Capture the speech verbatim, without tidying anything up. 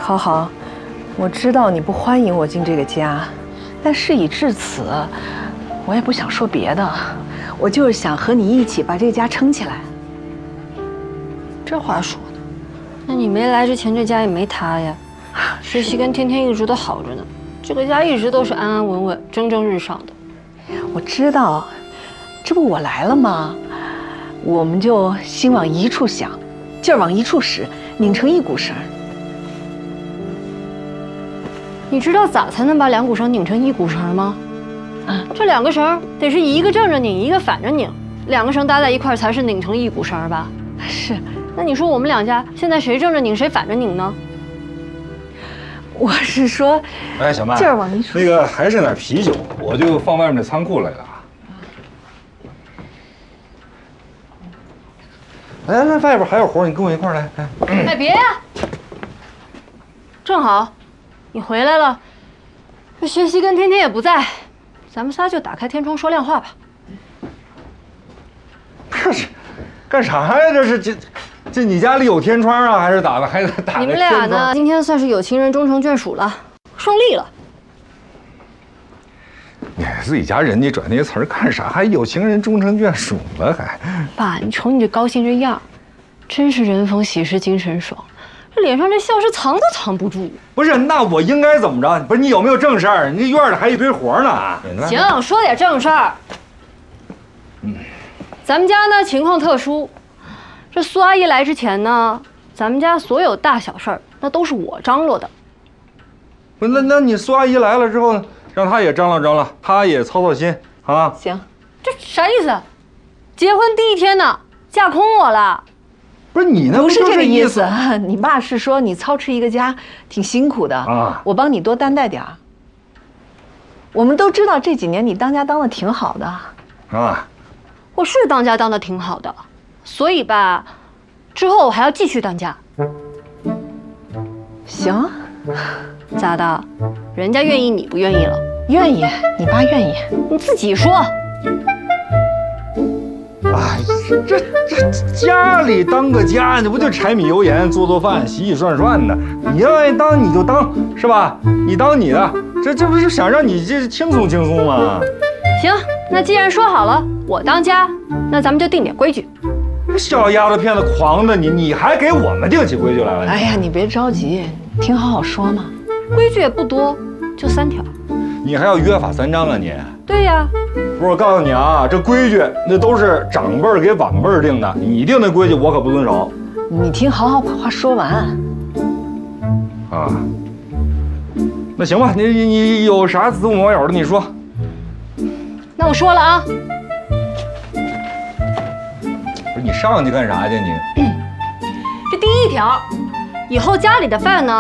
好好，我知道你不欢迎我进这个家，但事已至此，我也不想说别的，我就是想和你一起把这个家撑起来。 这话说的，那你没来之前这家也没塌呀。学习跟天天一直都好着呢，这个家一直都是安安稳稳、蒸蒸日上的。 我知道，这不我来了吗？我们就心往一处想，劲儿往一处使，拧成一股绳。 你知道咋才能把两股绳拧成一股绳吗？ 啊， 这两个绳得是一个正着拧，一个反着拧，两个绳搭在一块儿才是拧成一股绳吧？ 是。 那你说我们两家现在谁正着拧，谁反着拧呢？ 我是说， 哎，小曼， 劲儿往一处。 那个还剩点啤酒，我就放外面的仓库来了。来来，外边还有活，你跟我一块儿来。哎， 哎，别呀！正好，你回来了，这学习跟天天也不在，咱们仨就打开天窗说亮话吧。 这是干啥呀？这是这这你家里有天窗啊？还是打的？还得打个你们俩呢？今天算是有情人终成眷属了，胜利了。 你自己家人，你转那些词儿干啥？还有情人终成眷属了还？ 爸，你瞅你这高兴这样，真是人逢喜事精神爽，这脸上这笑是藏都藏不住。 不是，那我应该怎么着？不是你有没有正事儿？你这院里还一堆活呢。 行，说点正事儿。嗯，咱们家呢情况特殊，这苏阿姨来之前呢，咱们家所有大小事儿那都是我张罗的。 不，那那你苏阿姨来了之后呢？让她也张罗张罗，她也操操心啊。 行， 这啥意思？结婚第一天呢，架空我了？ 不是你那不是这个意思。 思。 你爸是说你操持一个家挺辛苦的啊，我帮你多担待点儿。我们都知道这几年你当家当的挺好的啊。 我是当家当的挺好的，所以吧，之后我还要继续当家。 行， 咋的？人家愿意，你不愿意了？ 愿意，你爸愿意， 你自己说。 哎，这这家里当个家，你不就柴米油盐做做饭、洗洗涮涮的？你要愿意当你就当，是吧？你当你的，这这不是想让你这轻松轻松吗？ 行，那既然说好了，我当家，那咱们就定点规矩。 小丫头片子狂的你，你还给我们定起规矩来了？ 哎呀，你别着急，听好好说嘛。 规矩也不多，就三条。 你还要约法三章啊你？ 对呀。 不是，我告诉你啊，这规矩那都是长辈儿给晚辈儿定的，你定的规矩我可不遵守。 你听好好把话说完。 啊，那行吧，你你你有啥子我有的你说。 那我说了啊。 不是你上去干啥去你？ 这第一条，以后家里的饭呢。